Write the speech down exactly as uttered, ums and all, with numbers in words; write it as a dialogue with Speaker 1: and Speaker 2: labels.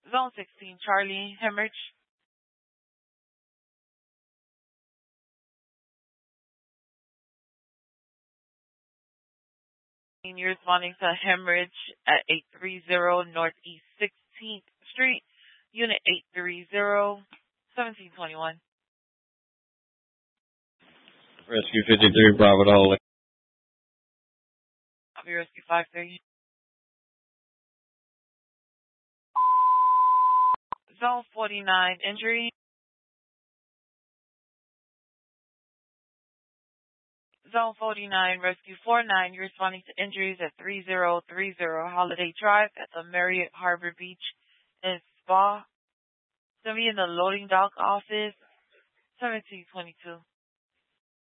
Speaker 1: Zone sixteen, Charlie, hemorrhage. You're responding to hemorrhage at eight thirty Northeast sixteenth Street, Unit eight thirty, seventeen twenty-one.
Speaker 2: Rescue fifty-three, Bravo to Holy.
Speaker 1: I'll be Rescue five thirty. Zone forty-nine, injury. Zone forty-nine, Rescue four nine, you're responding to injuries at thirty thirty Holiday Drive at the Marriott Harbor Beach and Spa. Send me in the loading dock office, seventeen twenty-two.